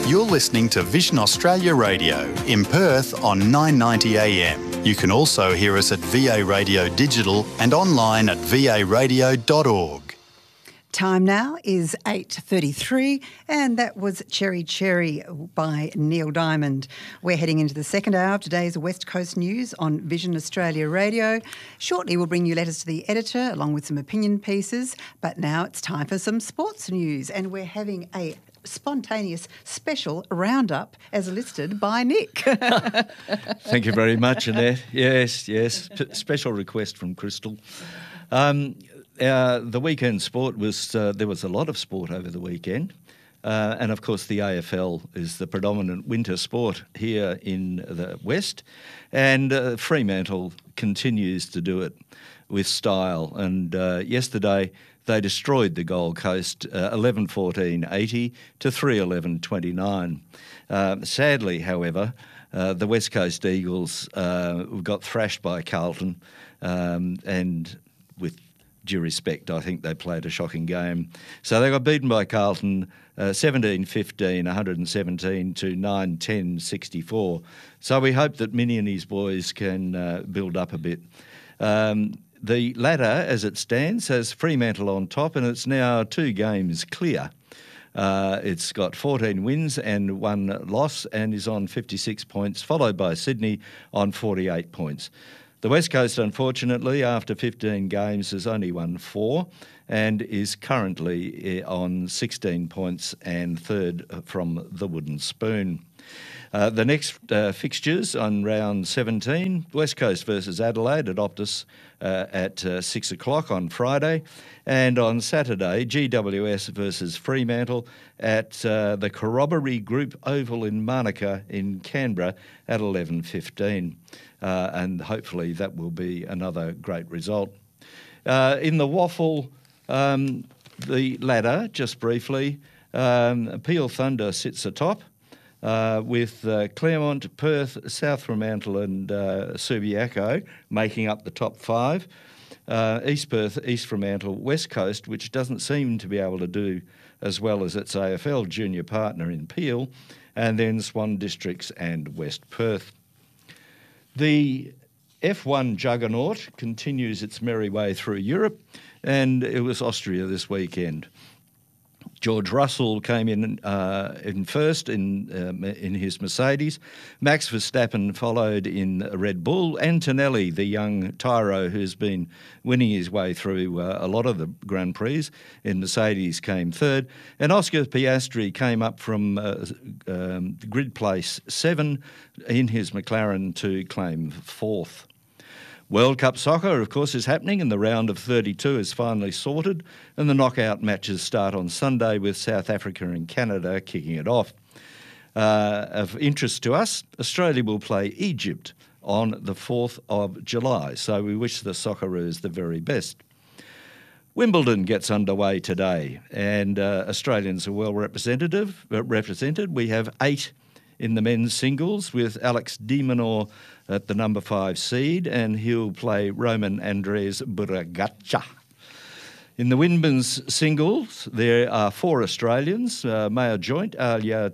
You're listening to Vision Australia Radio in Perth on 990 AM. You can also hear us at VA Radio Digital and online at varadio.org. Time now is 8:33 and that was Cherry Cherry by Neil Diamond. We're heading into the second hour of today's West Coast News on Vision Australia Radio. Shortly we'll bring you letters to the editor along with some opinion pieces, but now it's time for some sports news and we're having a spontaneous special roundup as listed by Nick. Thank you very much, Annette. Yes. Special request from Crystal. The weekend sport was, there was a lot of sport over the weekend. And of course the AFL is the predominant winter sport here in the West. And Fremantle continues to do it with style. And yesterday they destroyed the Gold Coast 11-14-80 to 3-11-29. Sadly, however, the West Coast Eagles got thrashed by Carlton, and with due respect, I think they played a shocking game. So they got beaten by Carlton 17-15, 117 to 9-10-64. So we hope that Minnie and his boys can build up a bit. The ladder, as it stands, has Fremantle on top, and it's now 2 games clear. It's got 14 wins and 1 loss and is on 56 points, followed by Sydney on 48 points. The West Coast, unfortunately, after 15 games, has only won 4 and is currently on 16 points and third from the wooden spoon. The next fixtures on round 17, West Coast versus Adelaide at Optus at 6 o'clock on Friday. And on Saturday, GWS versus Fremantle at the Corroboree Group Oval in Manuka in Canberra at 11:15. And hopefully that will be another great result. In the waffle, the ladder, just briefly, Peel Thunder sits atop. With Claremont, Perth, South Fremantle and Subiaco making up the top 5. East Perth, East Fremantle, West Coast, which doesn't seem to be able to do as well as its AFL junior partner in Peel, and then Swan Districts and West Perth. The F1 juggernaut continues its merry way through Europe, and it was Austria this weekend. George Russell came in first in his Mercedes. Max Verstappen followed in Red Bull. Antonelli, the young tyro who's been winning his way through a lot of the Grand Prix in Mercedes, came third. And Oscar Piastri came up from grid place 7 in his McLaren to claim 4th. World Cup soccer, of course, is happening, and the round of 32 is finally sorted, and the knockout matches start on Sunday with South Africa and Canada kicking it off. Of interest to us, Australia will play Egypt on the 4th of July, so we wish the Socceroos the very best. Wimbledon gets underway today, and Australians are well represented. We have 8 in the men's singles, with Alex de Minaur at the number 5 seed, and he'll play Roman Andres Buragacha. In the women's singles, there are 4 Australians, Maya Joint, Alia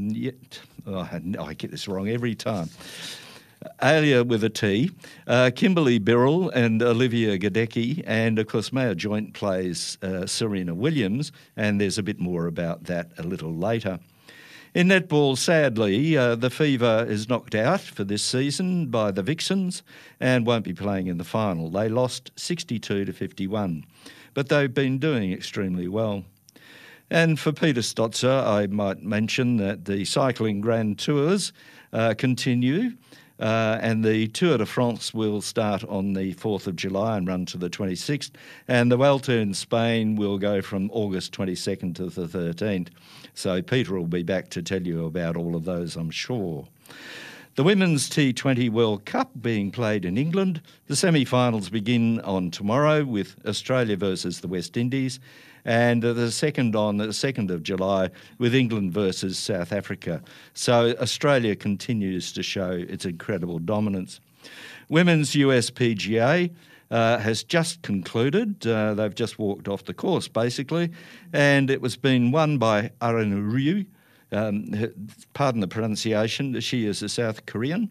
I get this wrong every time. Alia with a T, Kimberly Birrell and Olivia Gadecki, and of course Maya Joint plays Serena Williams, and there's a bit more about that a little later. In netball, sadly, the Fever is knocked out for this season by the Vixens and won't be playing in the final. They lost 62-51, but they've been doing extremely well. And for Peter Stotzer, I might mention that the cycling Grand Tours continue, and the Tour de France will start on the 4th of July and run to the 26th, and the Vuelta in Spain will go from August 22nd to the 13th. So Peter will be back to tell you about all of those, I'm sure. The Women's T20 World Cup being played in England. The semi-finals begin on tomorrow with Australia versus the West Indies, and the second on the 2nd of July with England versus South Africa. So Australia continues to show its incredible dominance. Women's USPGA has just concluded. They've just walked off the course, basically, and it was being won by Arun Ryu pardon the pronunciation, she is a South Korean,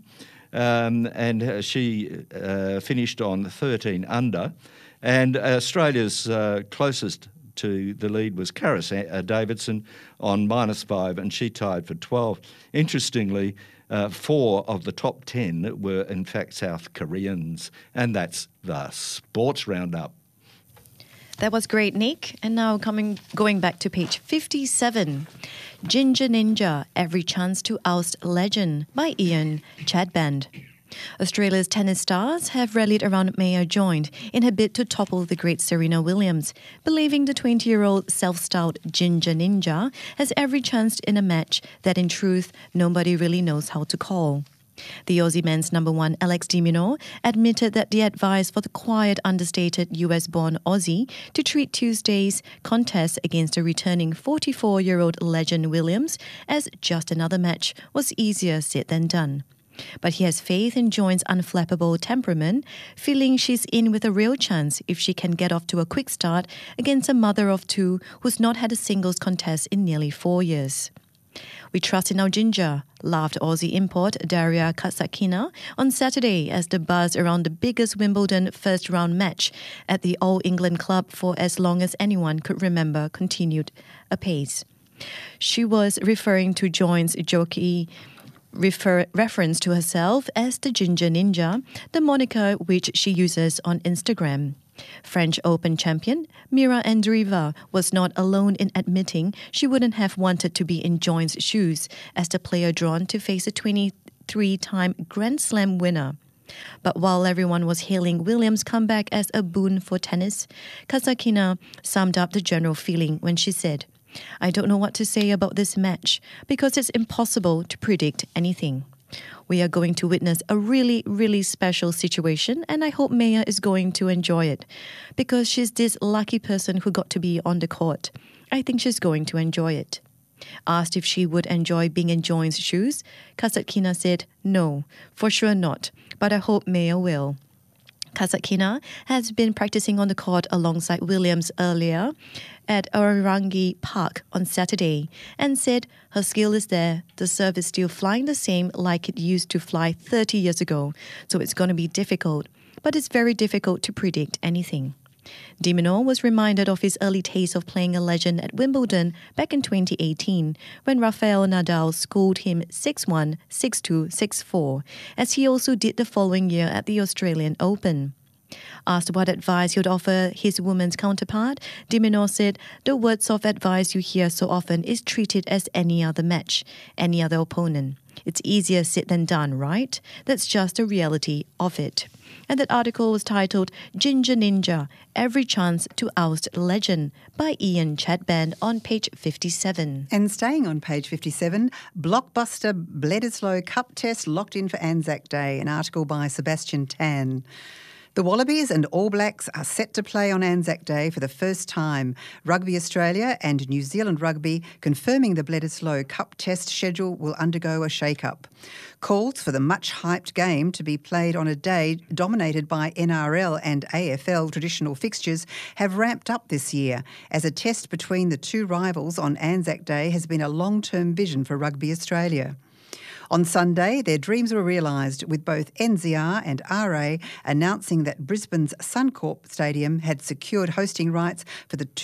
and she finished on 13 under. And Australia's closest to the lead was Karis Davidson on -5, and she tied for 12. Interestingly, 4 of the top 10 were in fact South Koreans, and that's the Sports Roundup. That was great, Nick. And now going back to page 57. Ginger Ninja, Every Chance to Oust Legend by Ian Chadband. Australia's tennis stars have rallied around Maya Joint in a bid to topple the great Serena Williams, believing the 20-year-old self-styled Ginger Ninja has every chance in a match that in truth nobody really knows how to call. The Aussie men's number 1 Alex de Minaur admitted that the advice for the quiet, understated US-born Aussie to treat Tuesday's contest against the returning 44-year-old legend Williams as just another match was easier said than done. But he has faith in Joint's unflappable temperament, feeling she's in with a real chance if she can get off to a quick start against a mother of 2 who's not had a singles contest in nearly 4 years. We trust in our Ginger, laughed Aussie import Daria Katsakina on Saturday as the buzz around the biggest Wimbledon first-round match at the All England Club for as long as anyone could remember continued apace. She was referring to Joint's jokey reference to herself as the Ginger Ninja, the moniker which she uses on Instagram. French Open champion Mira Andreeva was not alone in admitting she wouldn't have wanted to be in Joint's shoes as the player drawn to face a 23-time Grand Slam winner. But while everyone was hailing Williams' comeback as a boon for tennis, Katsakina summed up the general feeling when she said, "I don't know what to say about this match because it's impossible to predict anything. We are going to witness a really, really special situation, and I hope Maya is going to enjoy it because she's this lucky person who got to be on the court. I think she's going to enjoy it." Asked if she would enjoy being in Joint's shoes, Katsakina said, "No, for sure not, but I hope Maya will." Katsakina has been practicing on the court alongside Williams earlier at Orangi Park on Saturday and said her skill is there, the serve is still flying the same like it used to fly 30 years ago, so it's going to be difficult, but it's very difficult to predict anything. De Minaur was reminded of his early taste of playing a legend at Wimbledon back in 2018 when Rafael Nadal schooled him 6-1, 6-2, 6-4, as he also did the following year at the Australian Open. Asked what advice he would offer his women's counterpart, De Minaur said, "The words of advice you hear so often is treat it as any other match, any other opponent. It's easier said than done, right? That's just the reality of it." And that article was titled Ginger Ninja, Every Chance to Oust Legend by Ian Chadband on page 57. And staying on page 57, blockbuster Bledisloe Cup test locked in for Anzac Day, an article by Sebastian Tan. The Wallabies and All Blacks are set to play on Anzac Day for the first time. Rugby Australia and New Zealand Rugby confirming the Bledisloe Cup test schedule will undergo a shake-up. Calls for the much-hyped game to be played on a day dominated by NRL and AFL traditional fixtures have ramped up this year, as a test between the two rivals on Anzac Day has been a long-term vision for Rugby Australia. On Sunday, their dreams were realised, with both NZR and RA announcing that Brisbane's Suncorp Stadium had secured hosting rights for the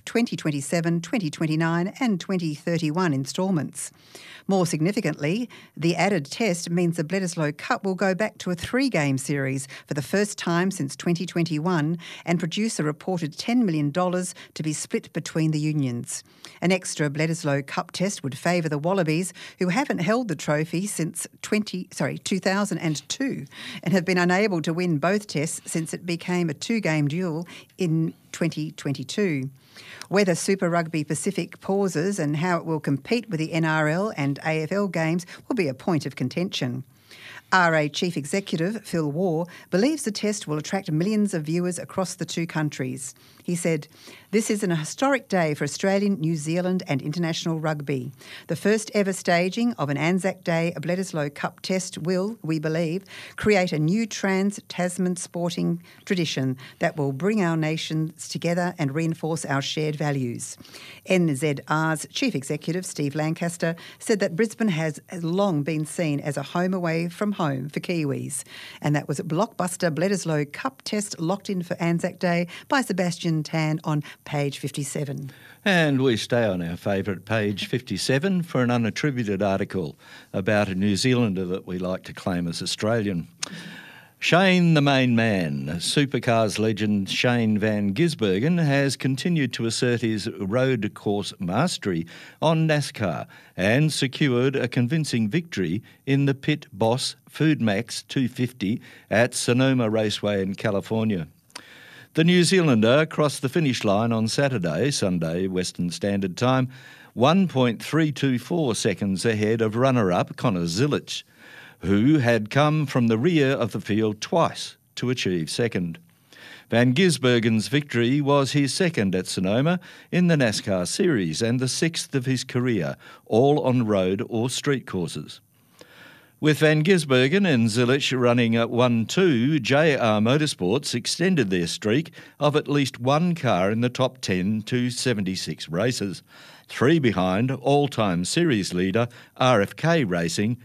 2027, 2029 and 2031 instalments. More significantly, the added test means the Bledisloe Cup will go back to a 3-game series for the first time since 2021 and produce a reported $10 million to be split between the unions. An extra Bledisloe Cup test would favour the Wallabies, who haven't held the trophy since 2002 and have been unable to win both tests since it became a 2-game duel in 2022. Whether Super Rugby Pacific pauses and how it will compete with the NRL and AFL games will be a point of contention. RA Chief Executive Phil Waugh believes the test will attract millions of viewers across the two countries. He said, "This is an historic day for Australian, New Zealand and international rugby. The first ever staging of an Anzac Day Bledisloe Cup test will, we believe, create a new trans-Tasman sporting tradition that will bring our nations together and reinforce our shared values." NZR's Chief Executive Steve Lancaster said that Brisbane has long been seen as a home away from home for Kiwis, and that was a blockbuster Bledisloe Cup test locked in for Anzac Day by Sebastian Tan on page 57. And we stay on our favourite page 57 for an unattributed article about a New Zealander that we like to claim as Australian. Shane the Main Man, supercars legend Shane Van Gisbergen, has continued to assert his road course mastery on NASCAR and secured a convincing victory in the Pit Boss Foodmax 250 at Sonoma Raceway in California. The New Zealander crossed the finish line on Sunday Western Standard Time, 1.324 seconds ahead of runner-up Connor Zilic, who had come from the rear of the field twice to achieve second. Van Gisbergen's victory was his second at Sonoma in the NASCAR series and the sixth of his career, all on road or street courses. With Van Gisbergen and Zilic running at 1-2, JR Motorsports extended their streak of at least one car in the top 10 to 76 races, 3 behind all-time series leader RFK Racing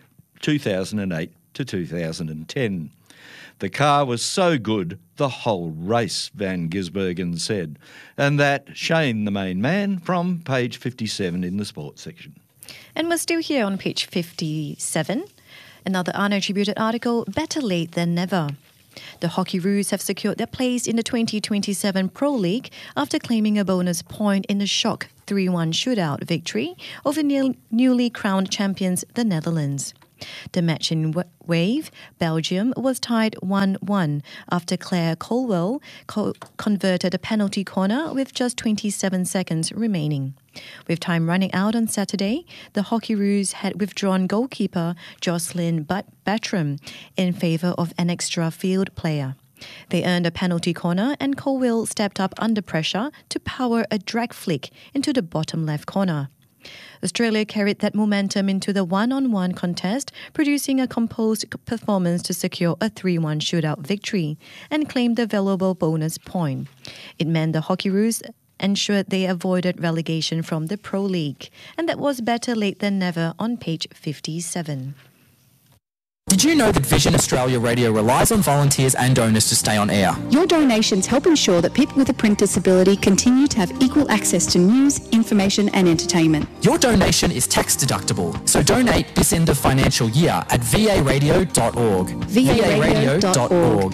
2008 to 2010. "The car was so good the whole race," Van Gisbergen said. And that Shane the Main Man from page 57 in the sports section. And we're still here on page 57. Another unattributed article, better late than never. The Hockeyroos have secured their place in the 2027 Pro League after claiming a bonus point in the shock 3-1 shootout victory over newly crowned champions, the Netherlands. The match in Wave, Belgium, was tied 1-1 after Claire Colwell converted a penalty corner with just 27 seconds remaining. With time running out on Saturday, the Hockeyroos had withdrawn goalkeeper Jocelyn Batram in favour of an extra field player. They earned a penalty corner and Colwell stepped up under pressure to power a drag flick into the bottom left corner. Australia carried that momentum into the one-on-one contest, producing a composed performance to secure a 3-1 shootout victory and claim the valuable bonus point. It meant the Hockeyroos ensured they avoided relegation from the Pro League, and that was better late than never on page 57. Did you know that Vision Australia Radio relies on volunteers and donors to stay on air? Your donations help ensure that people with a print disability continue to have equal access to news, information and entertainment. Your donation is tax deductible, so donate this end of financial year at varadio.org. varadio.org.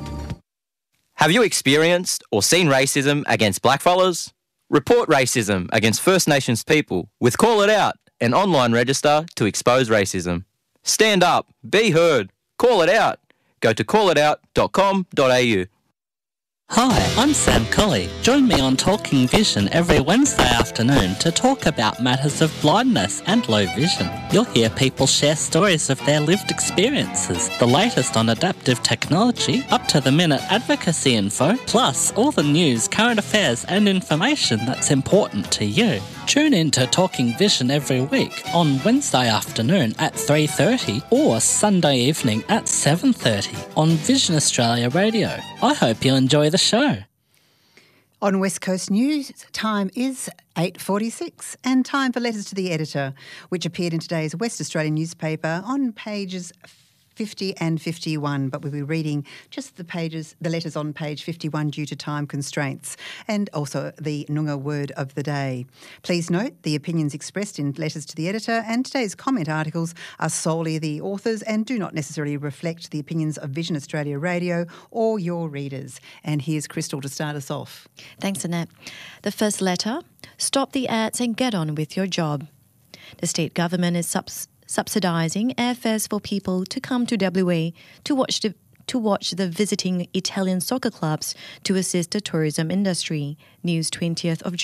Have you experienced or seen racism against blackfellas? Report racism against First Nations people with Call It Out, an online register to expose racism. Stand up, be heard, call it out. Go to callitout.com.au. Hi, I'm Sam Colley. Join me on Talking Vision every Wednesday afternoon to talk about matters of blindness and low vision. You'll hear people share stories of their lived experiences, the latest on adaptive technology, up-to-the-minute advocacy info, plus all the news, current affairs and information that's important to you. Tune in to Talking Vision every week on Wednesday afternoon at 3:30 or Sunday evening at 7:30 on Vision Australia Radio. I hope you enjoy the show. On West Coast News, time is 8:46 and time for Letters to the Editor, which appeared in today's West Australian newspaper on pages 50 and 51, but we'll be reading just the letters on page 51 due to time constraints, and also the Noongar word of the day. Please note the opinions expressed in Letters to the Editor and today's comment articles are solely the authors and do not necessarily reflect the opinions of Vision Australia Radio or your readers. And here's Crystal to start us off. Thanks, Annette. The first letter, stop the ads and get on with your job. The state government is subsidising airfares for people to come to WA to watch the visiting Italian soccer clubs to assist the tourism industry. News 20th of June.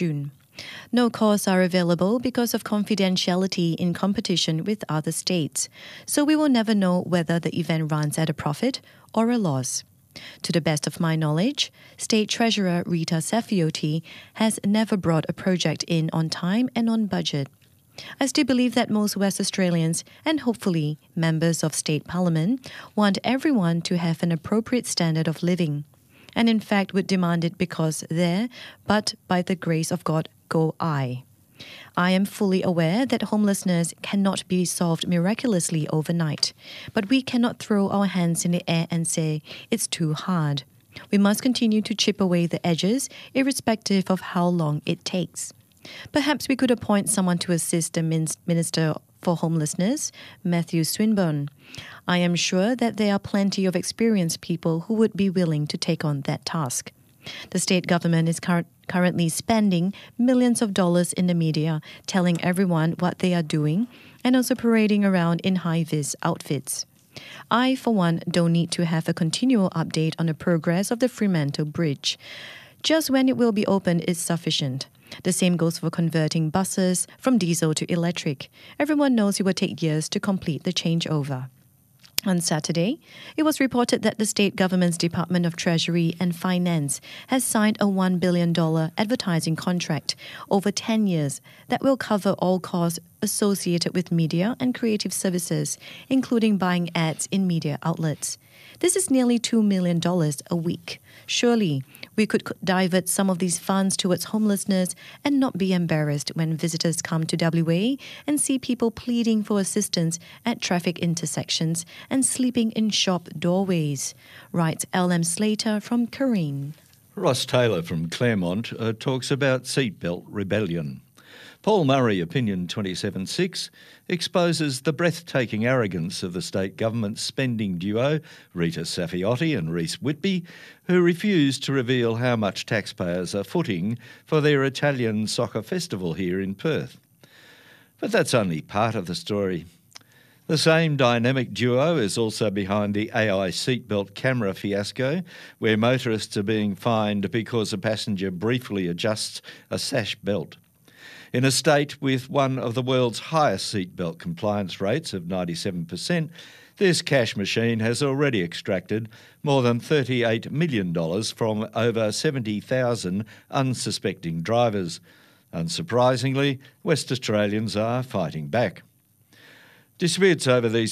No costs are available because of confidentiality in competition with other states, so we will never know whether the event runs at a profit or a loss. To the best of my knowledge, State Treasurer Rita Saffioti has never brought a project in on time and on budget. I still believe that most West Australians, and hopefully members of state parliament, want everyone to have an appropriate standard of living, and in fact would demand it because there, but by the grace of God, go I. I am fully aware that homelessness cannot be solved miraculously overnight, but we cannot throw our hands in the air and say, it's too hard. We must continue to chip away the edges, irrespective of how long it takes. Perhaps we could appoint someone to assist the Minister for Homelessness, Matthew Swinburne. I am sure that there are plenty of experienced people who would be willing to take on that task. The state government is currently spending millions of dollars in the media, telling everyone what they are doing, and also parading around in high-vis outfits. I, for one, don't need to have a continual update on the progress of the Fremantle Bridge. Just when it will be open is sufficient. The same goes for converting buses from diesel to electric. Everyone knows it will take years to complete the changeover. On Saturday, it was reported that the state government's Department of Treasury and Finance has signed a $1 billion advertising contract over 10 years that will cover all costs associated with media and creative services, including buying ads in media outlets. This is nearly $2 million a week. Surely, we could divert some of these funds towards homelessness and not be embarrassed when visitors come to WA and see people pleading for assistance at traffic intersections and sleeping in shop doorways, writes L.M. Slater from Kareen. Ross Taylor from Claremont talks about seatbelt rebellion. Paul Murray, Opinion 27.6, exposes the breathtaking arrogance of the state government's spending duo, Rita Saffioti and Reece Whitby, who refused to reveal how much taxpayers are footing for their Italian soccer festival here in Perth. But that's only part of the story. The same dynamic duo is also behind the AI seatbelt camera fiasco, where motorists are being fined because a passenger briefly adjusts a sash belt. In a state with one of the world's highest seatbelt compliance rates of 97%, this cash machine has already extracted more than $38 million from over 70,000 unsuspecting drivers. Unsurprisingly, West Australians are fighting back. Disputes over these